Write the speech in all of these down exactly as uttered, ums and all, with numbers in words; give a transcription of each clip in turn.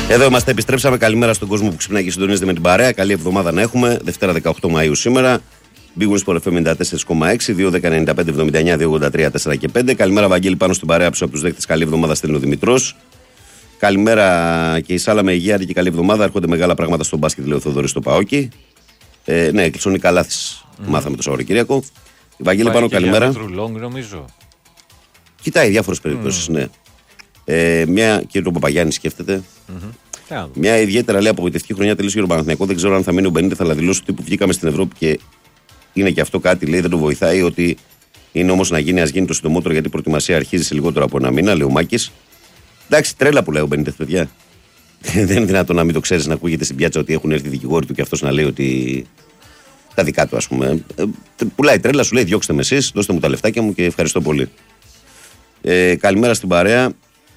Εδώ είμαστε, επιστρέψαμε. Καλημέρα στον κόσμο που ξυπνάει και συντονίζεται με την παρέα. Καλή εβδομάδα να έχουμε. Δευτέρα δεκαοκτώ Μαΐου σήμερα. Big Wins Sport εφ εμ ενενήντα τέσσερα κόμμα έξι, δύο δέκα ενενήντα πέντε εβδομήντα εννιά δύο ογδόντα τρία τέσσερα και πέντε. Καλημέρα, Βαγγέλη, πάνω στην παρέα πίσω από τους δέχτες. Καλή εβδομάδα, στέλνει ο Δημητρός. Καλημέρα και η Σάλα με υγεία και καλή εβδομάδα. Έρχονται μεγάλα πράγματα στο μπάσκετ, λέει ο Θοδωρής στο Παόκι. Ε, ναι, κλεισώνει καλάθης. Mm. Μάθαμε το Σαββατοκύριακο. Βαγγέλη, πάνω, καλημέρα. Long, νομίζω. Κοιτάει διάφορες περιπτώσεις, mm. ναι. Ε, μια, κύριε τον Παπαγιάννη, σκέφτεται. Mm-hmm. Μια ιδιαίτερα λέει απογοητευτική χρονιά τελείωσε για τον Παναθηναϊκό. Δεν ξέρω αν θα μείνει ο Μπενίτεθ, αλλά δηλώσει ότι που βγήκαμε στην Ευρώπη και είναι και αυτό κάτι, λέει, δεν το βοηθάει. Ότι είναι όμως να γίνει, ας γίνει το συντομότερο, γιατί η προετοιμασία αρχίζει σε λιγότερο από ένα μήνα, λέει ο Μάκης. Εντάξει, τρέλα που λέει ο Μπενίτεθ, παιδιά. Δεν είναι δυνατόν να μην το ξέρεις, να ακούγεται στην πιάτσα ότι έχουν έρθει οι δικηγόροι του και αυτός να λέει ότι. Τα δικά του, ας πούμε. Ε, πουλάει τρέλα, σου λέει: διώξτε με εσείς, δώστε μου τα λεφτάκια μου και ευχαριστώ πολύ. Ε, καλημέρα στην παρέα.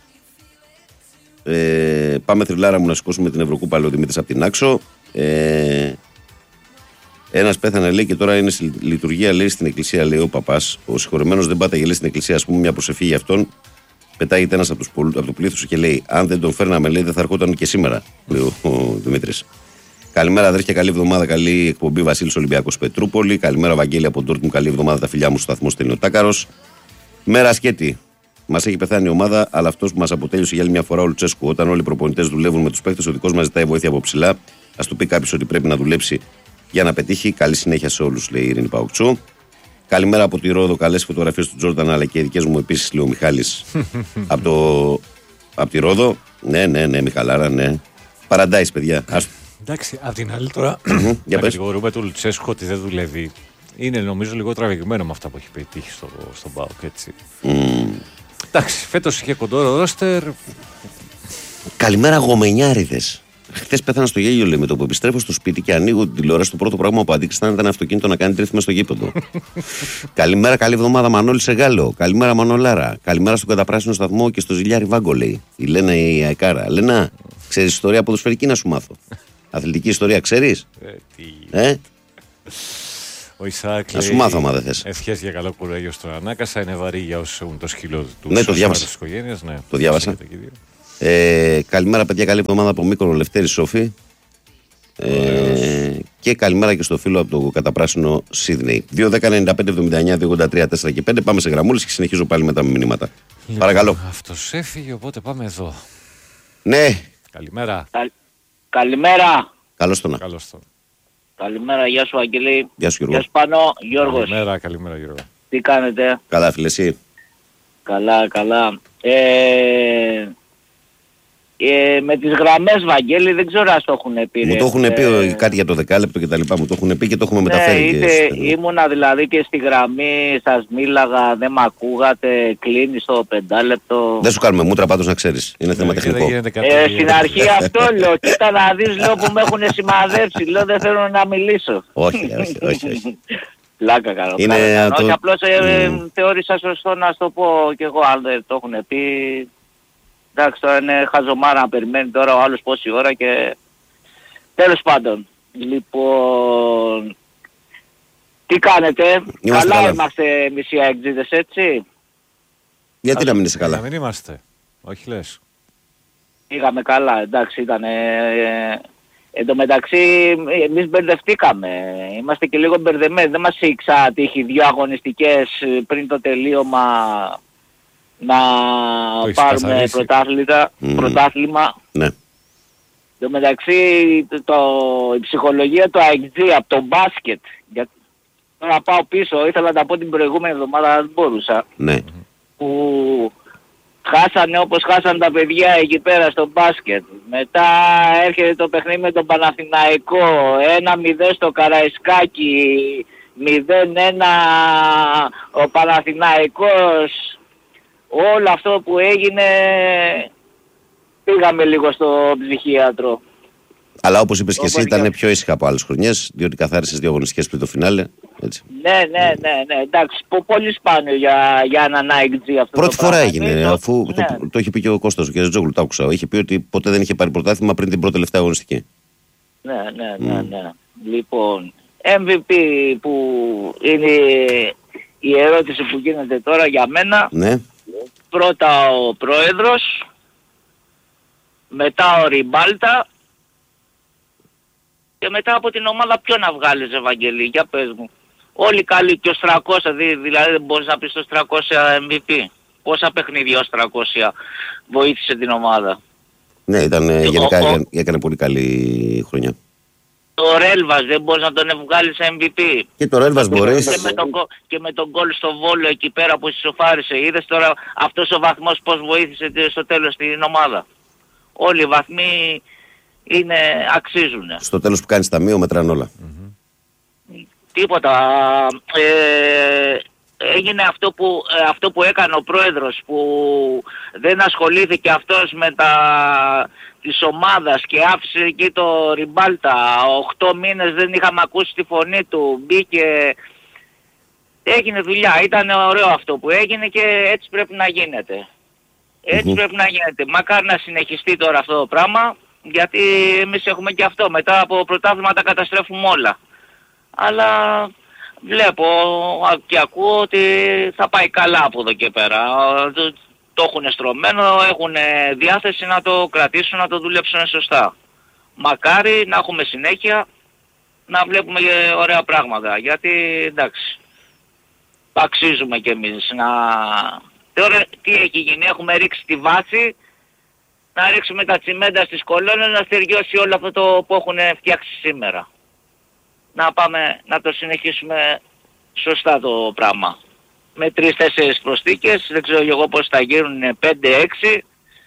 Ε, πάμε θρυλάρα μου να σηκώσουμε την Ευρωκούπα, λέει ο Δημήτρης από την Άξο. Ε, ένας πέθανε, λέει, και τώρα είναι στη λειτουργία, λέει, στην εκκλησία, λέει ο παπάς. Ο συγχωρεμένος δεν πάταγε, λέει, στην εκκλησία, ας πούμε, μια προσευχή για αυτόν. Πετάγεται ένας από, από το πλήθος και λέει: αν δεν τον φέρναμε, λέει, δεν θα ερχόταν και σήμερα, λέει ο, ο Δημήτρης. Καλημέρα, αδέρφια, καλή εβδομάδα, καλή εκπομπή. Βασίλης Ολυμπιακός Πετρούπολη. Καλημέρα, Βαγγέλη από Ντόρτμουντ, καλή εβδομάδα, τα φιλιά μου στο σταθμό, στέλνει ο Τάκαρος. Μέρα σκέτη. Μας έχει πεθάνει η ομάδα, αλλά αυτός που μας αποτέλειωσε για άλλη μια φορά ο Λουτσέσκου. Όταν όλοι οι προπονητές δουλεύουν με τους παίκτες, ο δικός μας ζητάει βοήθεια από ψηλά. Ας του πει κάποιος ότι πρέπει να δουλέψει για να πετύχει. Καλή συνέχεια σε όλους, λέει η Ειρήνη Παουκτσού. Καλημέρα από τη Ρόδο. Καλές φωτογραφίες του Τζόρνταν, αλλά και οι δικές μου επίσης, λέει ο Μιχάλης από, το... από τη Ρόδο. Ναι, ναι, ναι, Μιχαλάρα, ναι. Παραντάις, παιδιά. Ας... Εντάξει, απ' την άλλη τώρα. Να κατηγορούμε τον Λουτσέσκου ότι δεν δουλεύει. Είναι νομίζω λίγο τραβηγμένο με αυτά που έχει πετύχει στο, στον ΠΑΟΚ, έτσι. Mm. Εντάξει, φέτος είχε κοντόρο ρόστερ. Καλημέρα, γομενιάριδες. Χθες πέθανα στο γέλιο, λέει, με το που επιστρέφω στο σπίτι και ανοίγω την τηλεόραση. Το πρώτο πράγμα που αντίκρισαν ήταν αυτοκίνητο να κάνει τρίθυμα στο γήπεδο. Καλημέρα, καλή εβδομάδα, Μανώλη Σεγάλο. Καλημέρα, Μανολάρα. Καλημέρα στον καταπράσινο σταθμό και στο Ζηλιάρι Βάγκο, λέει. Η Λένα η Αεκάρα. Λένα, ξέρεις ιστορία ποδοσφαιρική να σου μάθω? Αθλητική ιστορία, ξέρεις? Ε, ε? Ο Ισάκ να σου μάθω, άμα δεν θες. Ευχές για καλό κουράγιο στον Ανάκασα. Είναι βαρύ για όσους έχουν το σκύλο του. Ναι, το διάβασα. Ναι, το διάβασα. Ε, καλημέρα, παιδιά. Καλή εβδομάδα από Μύκονο, Λευτέρη Σόφη. Ε, και καλημέρα και στο φίλο από το καταπράσινο Σίδνεϊ. δύο δέκα ενενήντα πέντε εβδομήντα εννιά δύο ογδόντα τρία τέσσερα και πέντε. Πάμε σε γραμμούλες και συνεχίζω πάλι μετά με μηνύματα. Λοιπόν, παρακαλώ. Αυτός έφυγε, οπότε πάμε εδώ. Ναι. Καλημέρα. Καλ... Καλημέρα. Καλώς τον. Καλώς τον. Καλημέρα, γεια σου, Αγγελή. Γεια σου, Γιώργο. Γεια σου, Πάνο, Γιώργος. Καλημέρα, καλημέρα, Γιώργο. Τι κάνετε? Καλά, φίλε, εσύ? Καλά, καλά. Ε, ε, με τις γραμμές, Βαγγέλη, δεν ξέρω αν το έχουν πει. Μου το έχουν πει ε, κάτι για το δεκάλεπτο και τα λοιπά. Μου το έχουν πει και το έχουμε ναι, μεταφέρει. Είτε, και... ήμουνα δηλαδή και στη γραμμή, σας μίλαγα, δεν μ' ακούγατε, κλείνει στο πεντάλεπτο. Δεν σου κάνουμε μούτρα, πάντως, να ξέρεις. Είναι θέμα ναι, τεχνικό. Ε, στην αρχή αυτό λέω. Κοίτα να δεις, λέω, που με έχουν σημαδέψει. Λέω, δεν θέλω να μιλήσω. Όχι, όχι, όχι. όχι. Πλάκα κάνω. Είναι το... Όχι, απλώς ε, mm. θεώρησα σωστό να σου το πω κι εγώ, αν δεν το έχουν πει. Εντάξει, τώρα είναι χαζομάρα να περιμένει τώρα ο άλλος πόση ώρα και... Τέλος πάντων. Λοιπόν... Τι κάνετε? Είμαστε καλά, καλά είμαστε εμείς οι αεξίδες, έτσι? Γιατί να μην είσαι καλά? Να μην είμαστε. Όχι λες. Πήγαμε καλά, εντάξει, ήταν... Ε, ε, εν τω μεταξύ εμείς μπερδευτήκαμε. Είμαστε και λίγο μπερδεμένοι. Δεν μας ήξα τύχει δύο αγωνιστικές πριν το τελείωμα να το πάρουμε πρωτάθλημα. Mm. πρωτάθλημα. Ναι. Εν τω μεταξύ το, το, η ψυχολογία του ΑΕΚΤΖ από το μπάσκετ. Για, τώρα πάω πίσω, ήθελα να τα πω την προηγούμενη εβδομάδα, δεν μπορούσα. Ναι. Που χάσανε όπως χάσανε τα παιδιά εκεί πέρα στο μπάσκετ. Μετά έρχεται το παιχνίδι με τον Παναθηναϊκό. ένα μηδέν στο Καραϊσκάκι. μηδέν ένα ο Παναθηναϊκός. Όλο αυτό που έγινε πήγαμε λίγο στο ψυχίατρο. Αλλά όπως είπες και εσύ, ήταν πιο ήσυχα από άλλες χρονιές, διότι καθάρισες δύο αγωνιστικές πριν το φινάλε. Έτσι. Ναι, ναι, ναι, ναι, εντάξει, πολύ σπάνιο για, για έναν αεξτζή αυτό. Πρώτη το φορά πράγμα. έγινε, το, αφού ναι. το, το είχε πει και ο Κώστας, ο κ. Τζόγλου, το άκουσα. Είχε πει ότι ποτέ δεν είχε πάρει πρωτάθλημα πριν την πρώτη τελευταία αγωνιστική. Ναι, ναι, ναι, ναι. Mm. Λοιπόν, εμ βι πι που είναι η ερώτηση που γίνεται τώρα για μένα. Ναι. Πρώτα ο πρόεδρος, μετά ο Ριμπάλτα και μετά από την ομάδα ποιο να βγάλεις, Ευαγγελή, για πες μου. Όλοι καλοί και ο τριακόσια, δηλαδή δεν μπορείς να πεις το τριακόσια εμ βι πι. Πόσα παιχνίδια ως τριακόσια βοήθησε την ομάδα. Ναι, ήταν ε, γενικά ο, έκανε πολύ καλή χρονιά. Το Ρέλβας δεν μπορείς να τον βγάλεις εμ βι πι. Και το Ρέλβας μπορείς. Και με τον, και με τον γκολ στο Βόλο εκεί πέρα που ισοφάρισε. Είδες τώρα αυτός ο βαθμός πώς βοήθησε στο τέλος την ομάδα. Όλοι οι βαθμοί είναι, αξίζουν. Στο τέλος που κάνεις ταμείο μετράνε όλα. Mm-hmm. Τίποτα. Ε, έγινε αυτό που, αυτό που έκανε ο πρόεδρος, που δεν ασχολήθηκε αυτός με τα της ομάδας και άφησε εκεί το Ριμπάλτα. Οχτώ μήνες δεν είχαμε ακούσει τη φωνή του. Μπήκε, έγινε δουλειά. Ήταν ωραίο αυτό που έγινε και έτσι πρέπει να γίνεται. Έτσι mm-hmm. πρέπει να γίνεται. Μακάρι να συνεχιστεί τώρα αυτό το πράγμα, γιατί εμείς έχουμε και αυτό. Μετά από πρωτάθληματα καταστρέφουμε όλα. Αλλά βλέπω και ακούω ότι θα πάει καλά από εδώ και πέρα. Το, το έχουν στρωμένο, έχουν διάθεση να το κρατήσουν, να το δουλέψουν σωστά. Μακάρι να έχουμε συνέχεια να βλέπουμε ωραία πράγματα. Γιατί εντάξει, αξίζουμε κι εμείς να... Τώρα τι έχει γίνει, έχουμε ρίξει τη βάση, να ρίξουμε τα τσιμέντα στις κολόνες, να στεριώσει όλο αυτό το που έχουν φτιάξει σήμερα. Να πάμε να το συνεχίσουμε σωστά το πράγμα. Με τρεις-τέσσερις προσθήκες, δεν ξέρω εγώ πώς θα γίνουν, πέντε έξι.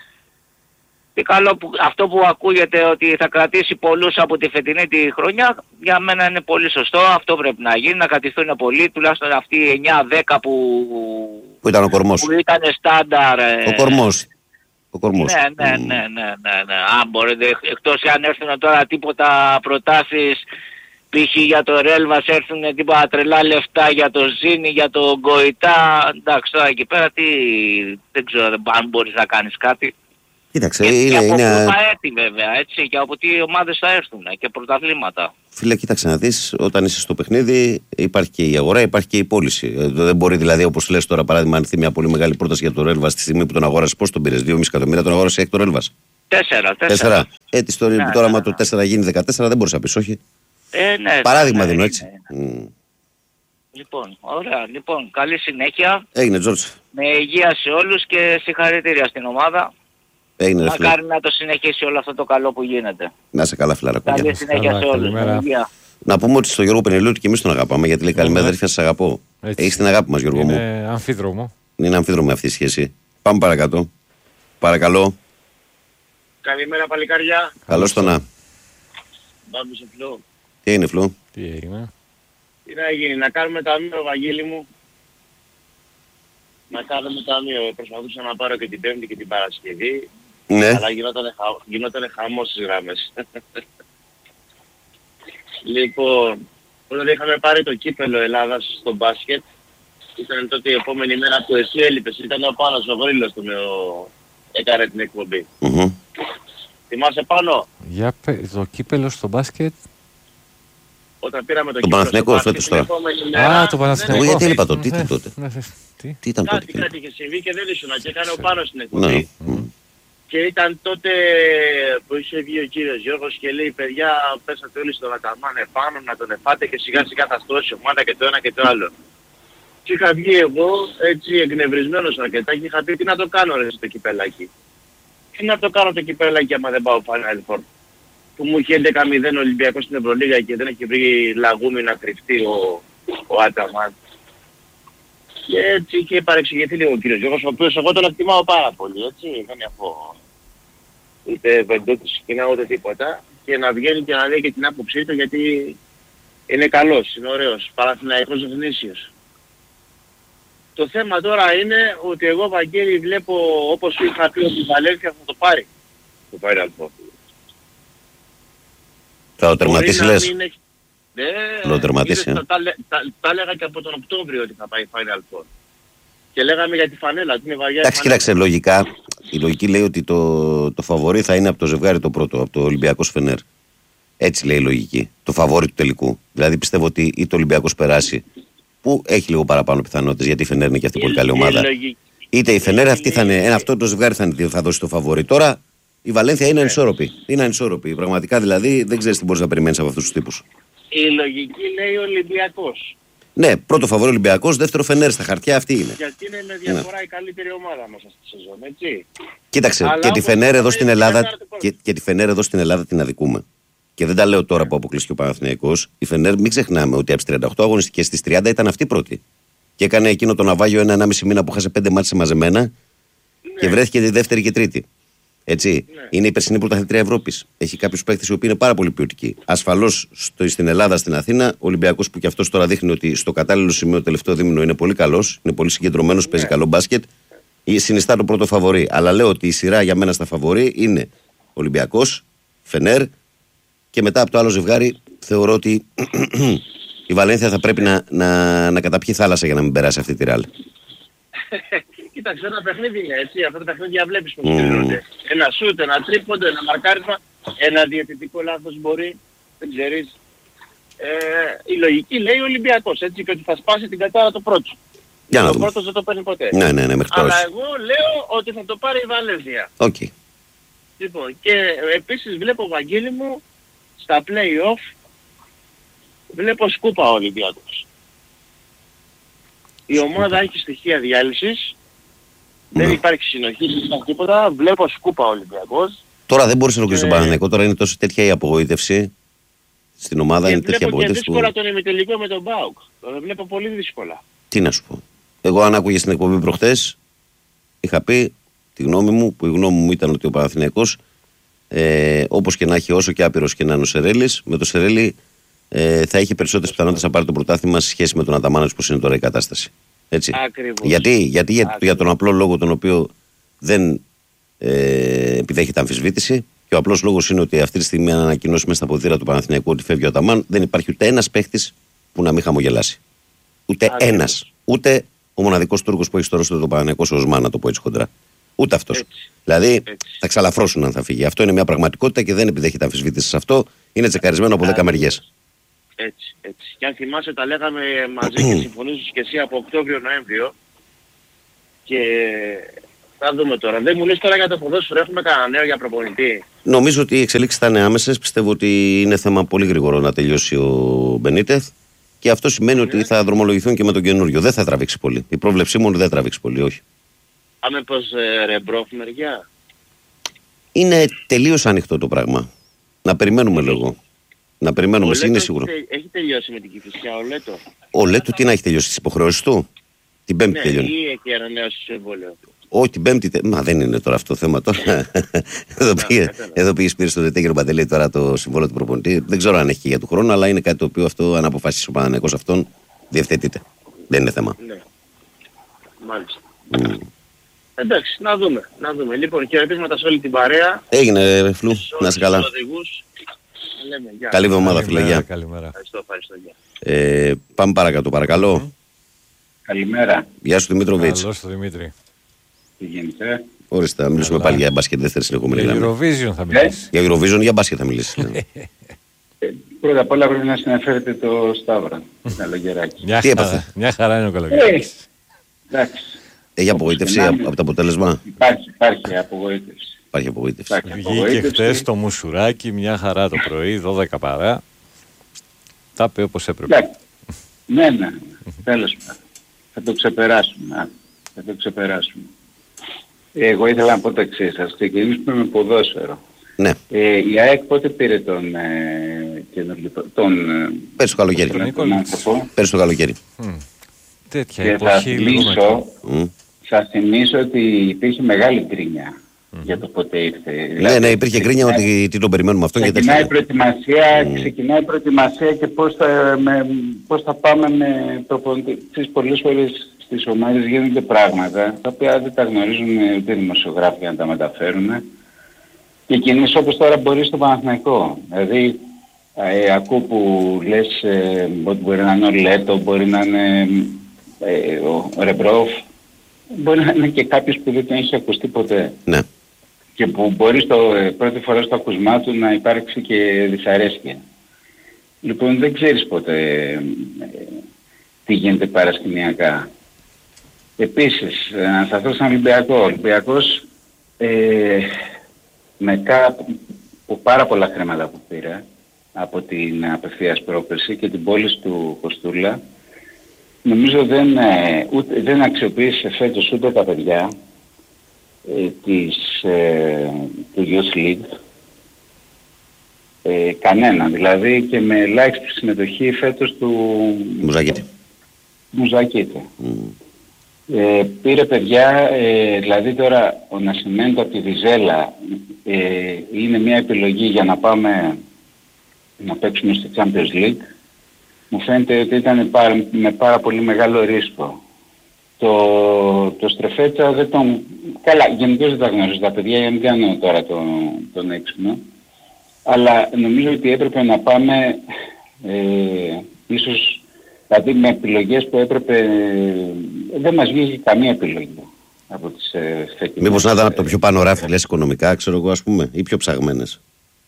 Και καλό που, αυτό που ακούγεται ότι θα κρατήσει πολλούς από τη φετινή τη χρονιά, για μένα είναι πολύ σωστό. Αυτό πρέπει να γίνει, να κρατηθούν πολλοί, τουλάχιστον αυτοί οι εννιά δέκα που... Που ήταν ο κορμός. Που ήταν στάνταρ. Ο κορμός. Ο κορμός. Ναι, ναι, ναι, ναι, ναι, ναι. Αν μπορείτε, εκτός αν έρθουν τώρα τίποτα προτάσεις, π.χ. για το Ρέλβας έρθουν τίποτα τρελά λεφτά για το Ζήνη, για το Γκοϊτά. Εντάξει, τώρα εκεί πέρα τι, δεν ξέρω αν μπορείς να κάνεις κάτι. Κοίταξε, και, είναι, και από είναι... πού θα έρθει βέβαια, έτσι, και από τι ομάδες θα έρθουν και πρωταθλήματα. Φίλε, κοίταξε να δεις, όταν είσαι στο παιχνίδι υπάρχει και η αγορά, υπάρχει και η πώληση. Δεν μπορεί δηλαδή, όπως λες τώρα, παράδειγμα, αν έρθει μια πολύ μεγάλη πρόταση για τον Ρέλβας στη στιγμή που τον αγόρασες, πώς τον πήρες, δύο κόμμα πέντε εκατομμύρια τον αγόρασε εκ τον Ρέλβας. Τέσσερα, τέσσερα. τέσσερα. Ε, τη ιστορία ναι, τώρα, άμα ναι, το τέσσερα γίνει δεκατέσσερα, δεν μπορείς να πεις όχι. Ε, ναι, παράδειγμα ναι, δίνω, έτσι. Ναι, ναι. Mm. Λοιπόν, ωραία, λοιπόν, καλή συνέχεια. Έγινε, Τζόρτζ. Με υγεία σε όλους και συγχαρητήρια στην ομάδα. Έγινε, μακάρι να το συνεχίσει όλο αυτό το καλό που γίνεται. Να σε καλά, φιλαράκο. Καλή συνέχεια σε όλους. Να πούμε ότι στο Γιώργο Πενελούτη και εμείς τον αγαπάμε, γιατί λέει καλημέρα, αδέρφια, σας αγαπώ. Έχεις την αγάπη μας, Γιώργο μου. Είναι αμφίδρομο. Είναι αμφίδρομο αυτή η σχέση. Πάμε παρακάτω. Παρακαλώ. Καλημέρα, παλικάρια. Καλώς το να. Πάμε σε Φλό. Τι είναι, Φλό? Τι έγινε? Τι να γίνει, να κάνουμε ταμείο, Βαγγέλη μου. Να κάνουμε ταμείο. Προσπαθούσα να πάρω και την Πέμπτη και την Παρασκευή. Ναι. Αλλά γινότανε, χα... γινότανε χαμός στις γράμμες. Λοιπόν, όταν είχαμε πάρει το κύπελο Ελλάδας στο μπάσκετ, ήταν τότε η επόμενη μέρα που εσύ έλειπες. Ήταν ο Πάνος ο Γρήλος που με ο... έκανε την εκπομπή. Mm-hmm. Θυμάσαι Πάνο? Για το κύπελο στο μπάσκετ. Όταν πήραμε το, το κύπελο στο μπάσκετ την επόμενη μέρα... Α, το Παναθηναϊκό. Γιατί έλειπα τότε, τι ήταν τότε. Τι ήταν τότε. Κάτι, κάτι είχε συμβεί και δεν ήσουν και έκανε ο Πάνος στην εκπομπή. Και ήταν τότε που είχε βγει ο κύριος Γιώργος και λέει παιδιά πέσατε όλοι στον Αταμάν επάνω να τον εφάτε και σιγά σιγά θα στρώσει ομάδα και το ένα και το άλλο. Και είχα βγει εγώ έτσι εκνευρισμένος αρκετά και είχα πει τι να το κάνω ρε στο κυπελάκι. Τι να το κάνω το κυπελάκι άμα δεν πάω Final Four. Που μου είχε έντεκα μηδέν Ολυμπιακός στην Ευρωλίγα και δεν έχει βρει λαγούμι να κρυφτεί ο, ο Αταμάν. Και έτσι είχε παρεξηγηθεί λίγο ο κύριος Γιώργος, ο οποίος εγώ τον εκτιμάω πάρα πολύ, έτσι, δεν έχω ούτε βεντούτη σκηνά ούτε τίποτα, και να βγαίνει και να λέει και την άποψή του γιατί είναι καλός, είναι ωραίος, Παναθηναϊκός γνήσιος. Το θέμα τώρα είναι ότι εγώ Βαγγέλη βλέπω όπως σου είχα πει ότι η Βαλένθια θα το πάρει. Το πάρει αλφό. Θα το τερματίσει λες. Είναι... Ναι, τερματίσει. Τα, τα, τα, τα έλεγα και από τον Οκτώβριο ότι θα πάει Final Four. Και λέγαμε για τη φανέλα, ότι είναι βαριά. Εντάξει, κοίταξε, λογικά, η λογική λέει ότι το, το φαβορί θα είναι από το ζευγάρι το πρώτο, από το Ολυμπιακός Φενέρ. Έτσι λέει η λογική. Το φαβόρι του τελικού. Δηλαδή πιστεύω ότι είτε ο Ολυμπιακός περάσει, που έχει λίγο παραπάνω πιθανότητες, γιατί η Φενέρ είναι και αυτή η πολύ καλή ομάδα. Είτε η Φενέρ αυτή θα είναι, ένα αυτό το ζευγάρι θα, είναι, θα δώσει το φαβόρι. Τώρα Η Βαλένθια είναι ανισόρροπη. Είναι ανισόρροπη. Πραγματικά δηλαδή δεν ξέρεις τι μπορείς να περιμένεις από αυτούς τους τύπους. Η λογική λέει Ολυμπιακός. Ναι, πρώτο φαβορί Ολυμπιακός, δεύτερο Φενέρ στα χαρτιά, αυτή είναι. Γιατί είναι με διαφορά ναι. η καλύτερη ομάδα μέσα στη σεζόν, έτσι. Κοίταξε, αλλά και τη, Φενέρ εδώ στην Ελλάδα, και, και τη Φενέρ εδώ στην Ελλάδα την αδικούμε. Και δεν τα λέω τώρα που αποκλείστηκε ο Παναθηναϊκός. Η Φενέρ, μην ξεχνάμε ότι από τις τριάντα οκτώ αγωνιστικές στις τριάντα ήταν αυτή πρώτη. Και έκανε εκείνο το ναυάγιο ένα ενάμιση μήνα που χάσε πέντε μάτσε μαζεμένα ναι. και βρέθηκε τη δεύτερη και τρίτη. Έτσι. Ναι. Είναι η περσινή πρωταθλήτρια Ευρώπης. Έχει κάποιους παίκτες οι οποίοι είναι πάρα πολύ ποιοτικοί. Ασφαλώς στην Ελλάδα, στην Αθήνα, ο Ολυμπιακός που και αυτός τώρα δείχνει ότι στο κατάλληλο σημείο το τελευταίο δίμηνο είναι πολύ καλός, είναι πολύ συγκεντρωμένος, ναι. παίζει καλό μπάσκετ. Συνιστά το πρώτο φαβορί. Αλλά λέω ότι η σειρά για μένα στα φαβορί είναι Ολυμπιακός, Φενέρ και μετά από το άλλο ζευγάρι θεωρώ ότι η Βαλένθια θα πρέπει να, να, να καταπιεί θάλασσα για να μην περάσει αυτή τη ράλ. Κοίταξε, ένα παιχνίδι είναι έτσι, αυτά τα παιχνίδια βλέπεις που γίνονται. Mm. Ένα σούτ, ένα τρίποντο, ένα μαρκάρισμα, ένα διαιτητικό λάθος μπορεί, δεν ξέρεις. Ε, η λογική λέει ο Ολυμπιακός, έτσι, και ότι θα σπάσει την κατάρα το πρώτο. Για να το πρώτο δεν το παίρνει ποτέ. Ναι, ναι, ναι, μέχρι τώρα. Αλλά εγώ λέω ότι θα το πάρει η Βαλένθια. Οκ. Okay. Λοιπόν, και επίσης βλέπω, Βαγγέλη μου, στα play-off, βλέπω σκούπα ο Ολυμπιακός. Η ομάδα έχει στοιχεία διάλυσης. Ναι. Δεν υπάρχει συνοχή, δεν υπάρχει τίποτα. Βλέπω σκούπα ο Ολυμπιακός. Τώρα δεν μπορείς να ρωτήσεις τον Παναθηναϊκό. Τώρα είναι τόσο τέτοια η απογοήτευση. Στην ομάδα και είναι τέτοια απογοήτευση. Και δύσκολα που... τον ημιτελικό με τον ΠΑΟΚ. Το βλέπω πολύ δύσκολα. Τι να σου πω. Εγώ αν άκουγες στην εκπομπή προχτές, είχα πει τη γνώμη μου, που η γνώμη μου ήταν ότι ο Παναθηναϊκός, ε, όπως και να έχει, όσο και άπειρος και να είναι ο Σερέλης, με το Σερέλη ε, θα είχε περισσότερες πιθανότητες να πάρει το πρωτάθλημα σε σχέση με τον Αταμάνοβιτς πώς είναι τώρα η κατάσταση. Έτσι. Γιατί, γιατί για, για τον απλό λόγο τον οποίο δεν ε, επιδέχεται αμφισβήτηση, και ο απλός λόγος είναι ότι αυτή τη στιγμή, αν ανακοινώσει μέσα στα ποδήλατα του Παναθηναϊκού ότι φεύγει ο Αταμάν, δεν υπάρχει ούτε ένας παίχτης που να μην χαμογελάσει. Ούτε ένας. Ούτε ο μοναδικός Τούρκος που έχει στο ρόστερ του Παναθηναϊκού, ο Οσμάν, να το πω έτσι χοντρά. Ούτε αυτός. Έτσι. Δηλαδή έτσι. Θα ξαλαφρώσουν αν θα φύγει. Αυτό είναι μια πραγματικότητα και δεν επιδέχεται αμφισβήτηση σε αυτό. Είναι τσεκαρισμένο από δέκα μεριές. Έτσι, έτσι. Και αν θυμάσαι τα λέγαμε μαζί και συμφωνήσεις και εσύ από Οκτώβριο-Νοέμβριο και θα δούμε τώρα. Δεν μου λες τώρα για το ποδόσφαιρο, έχουμε κανένα νέο για προπονητή? Νομίζω ότι οι εξελίξεις θα είναι άμεσες. Πιστεύω ότι είναι θέμα πολύ γρήγορο να τελειώσει ο Μπενίτεθ και αυτό σημαίνει ότι θα δρομολογηθούν και με τον καινούριο. Δεν θα τραβήξει πολύ. Η πρόβλεψή μου είναι δεν θα τραβήξει πολύ, όχι. Άμε πως ε, Ρεμπρόφ μεριά. Είναι τελείως ανοιχτό το πράγμα. Να περιμένουμε λίγο. Να περιμένουμε, εσύ είναι σίγουρο. Έχει, έχει τελειώσει με την Κηφισιά ο Λέτο. Ο Λέτο τι να έχει τελειώσει, τις υποχρεώσεις του? Την Πέμπτη ναι, τελειώνει. Ή έχει ανανέωση στο εμβόλιο. Όχι, την Πέμπτη. Μα δεν είναι τώρα αυτό το θέμα τώρα. εδώ, πήγε, εδώ πήγε πήρε στο Δετέγερο Παντελή τώρα το συμβόλαιο του προπονητή. Δεν ξέρω αν έχει και για του χρόνου, αλλά είναι κάτι το οποίο αυτό, αν αποφασίσει ο Παναθηναϊκός αυτόν, διευθετείται. Δεν είναι θέμα. Ναι. Μάλιστα. Mm. Εντάξει, να δούμε. Να δούμε. Λοιπόν, χαιρετίσματα σε όλη την παρέα. Έγινε, ρε Φλου. Να είσαι καλά. Λέμε, καλή εβδομάδα, φίλε. Γεια. Καλημέρα. Ευχαριστώ, ευχαριστώ. Ε, πάμε παρακάτω, παρακαλώ. Mm. Καλημέρα. Γεια σου, Δημήτροβιτς. Καλώς το Δημήτρη. Τι γίνεται? Ορίστε, θα μιλήσουμε πάλι για μπάσκετ δεύτερη συνεχόμενη. Για Eurovision θα μιλήσει. Για Eurovision, για μπάσκετ θα μιλήσει. ε, πρώτα απ' όλα πρέπει να συναφέρετε το Σταύρο. Καλογεράκι. Μια, τι έπαθε? Μια χαρά είναι ο Καλογεράκης. Εντάξει. Έχει απογοήτευση από το αποτέλεσμα? Υπάρχει, υπάρχει απογοήτευση. Υπάρχει απογοήτευση. Βγήκε χτες το μουσουράκι, μια χαρά το πρωί, δώδεκα παρά. Τα πει όπως έπρεπε. Ναι, ναι, τέλος πάντων. Θα το ξεπεράσουμε. Θα το ξεπεράσουμε. Εγώ ήθελα να πω το εξής. Ας ξεκινήσουμε με ποδόσφαιρο. Ναι. Ε, η ΑΕΚ πότε πήρε τον ε, τον... Ε, πέρσι το καλοκαίρι. Πέρσι το καλοκαίρι. Mm. Τέτοια και εποχή. Θα θυμίσω, mm. θα θυμίσω ότι υπήρχε μεγάλη γκρίνια mm. για το πότε ήρθε. Ναι, δηλαδή, ναι, υπήρχε γκρίνια ότι τι τον περιμένουμε αυτό και τέτοια. Προετοιμασία, mm. Ξεκινάει η προετοιμασία και πώς θα, με, πώς θα πάμε με προπονητές. Πολλές φορές στις ομάδες γίνονται πράγματα τα οποία δεν τα γνωρίζουν ούτε οι δημοσιογράφοι για να τα μεταφέρουν. Και κινήσεις όπως τώρα μπορεί στο Παναθηναϊκό. Δηλαδή, ε, ακούω που λες ε, ότι μπορεί να είναι ο Λέτο, μπορεί να είναι ε, ο Ρεμπρόφ, μπορεί να είναι και κάποιος που δεν τον έχει ακουστεί ποτέ. Ναι. Και που μπορεί στο, ε, πρώτη φορά στο ακουσμά του να υπάρξει και δυσαρέσκεια. Λοιπόν, δεν ξέρεις ποτέ ε, ε, τι γίνεται παρασκηνιακά. Επίσης, να σταθώ στον Ολυμπιακό. Ο Ολυμπιακός... Ε, με κα... πάρα πολλά χρήματα που πήρε από την απευθείας πρόκριση και την πώληση του Κοστούλα, νομίζω δεν, ε, ούτε, δεν αξιοποίησε φέτος ούτε τα παιδιά ε, της, ε, του Youth League, ε, κανένα, δηλαδή και με ελάχιστη συμμετοχή φέτος του Μουζακίτη. Μουζακίτη. Mm. Ε, πήρε παιδιά, ε, δηλαδή τώρα ο Νασιμέντο από τη Βιζέλα ε, είναι μια επιλογή για να πάμε να παίξουμε στο Champions League. Μου φαίνεται ότι ήταν πάρα, με πάρα πολύ μεγάλο ρίσκο. Το, το Στρεφέτσα δεν τον... Καλά, γενικώς δεν τα γνωρίζω τα παιδιά, γιατί δεν κάνω τώρα τον, τον έξυπνο. Αλλά νομίζω ότι έπρεπε να πάμε ε, ίσως, δηλαδή με επιλογές που έπρεπε... Δεν μας βγήκε καμία επιλογή από τις ε, φετινές. Μήπως να ήταν από το πιο πάνω ράφι, λες, οικονομικά, ξέρω εγώ, ας πούμε, ή πιο ψαγμένες.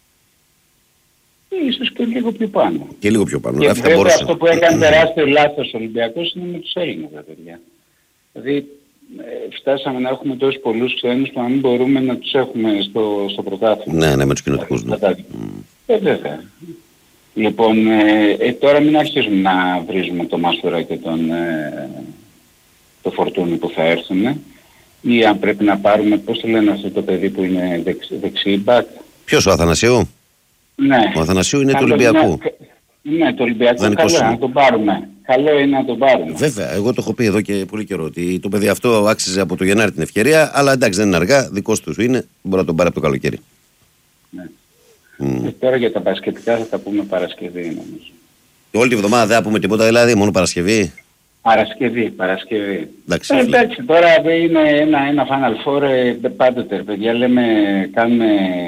Ίσως και λίγο πιο πάνω. Και λίγο πιο πάνω. Και Ράφι βέβαια μπορούσε. αυτό που έκανε τεράστιο λάθος ο Ολυμπιακός είναι με τους Έλληνες, παιδιά. Δηλαδή ε, φτάσαμε να έχουμε τόσους πολλούς ξένους που να μην μπορούμε να τους έχουμε στο, στο πρωτάθλημα. Ναι, ναι, με τους κοινοτικούς. Ναι. Mm. Ε, βέβαια. Λοιπόν, ε, ε, τώρα μην αρχίσουμε να βρίζουμε το Μάστορα και τον, ε, το Φορτούνι που θα έρθουν. Ή αν πρέπει να πάρουμε, πώς το λένε αυτό το παιδί που είναι δεξ, δεξί μπακ. Ποιος, ο Αθανασίου? Ναι. Ο Αθανασίου είναι καλό, του Ολυμπιακού. Ναι, ναι, το Ολυμπιακό Δανεικός καλό είναι. να τον πάρουμε. Καλό είναι να τον πάρουμε. Βέβαια, εγώ το έχω πει εδώ και πολύ καιρό ότι το παιδί αυτό άξιζε από το Γενάρη την ευκαιρία, αλλά εντάξει δεν είναι αργά, δικός του είναι, μπορεί να τον πάρει από το καλοκαίρι. Ναι. Mm. Ε, τώρα για τα μπασκετικά θα τα πούμε Παρασκευή νομίζω. Όλη τη βδομάδα δεν θα πούμε τίποτα δηλαδή, μόνο Παρασκευή. Παρασκευή, Παρασκευή. Εντάξει, ε, εντάξει τώρα είναι ένα, ένα Final Four, ε, πάντοτε παιδιά λέμε, κάνουμε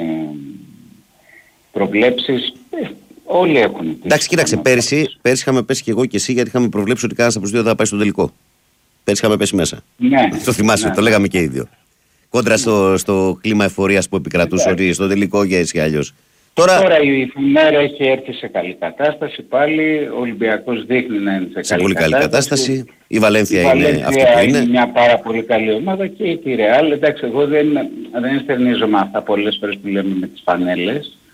προβλέψεις, ε, όλοι έχουν. Εντάξει, κοίταξε, πέρσι, πέρσι είχαμε πέσει και εγώ και εσύ γιατί είχαμε προβλέψει ότι κανένας από τους δύο θα πάει στο τελικό. Πέρσι είχαμε πέσει μέσα. Ναι. Το θυμάσαι, ναι. το λέγαμε και οι δύο. Κόντρα στο, στο κλίμα εφορίας που επικρατούσε, ότι στο τελικό για έτσι κι αλλιώς. Τώρα, Τώρα η Φουνέρα έχει έρθει σε καλή κατάσταση πάλι, ο Ολυμπιακός δείχνει να είναι σε, σε καλή πολύ καλή κατάσταση. κατάσταση. Η Βαλένθια η είναι Βαλένθια αυτή που είναι. είναι μια πάρα πολύ καλή ομάδα και η Ρεάλ. Εντάξει, εγώ δεν, δεν στερνίζομαι αυτά πολλές φορές που λέμε με τις φανέλες.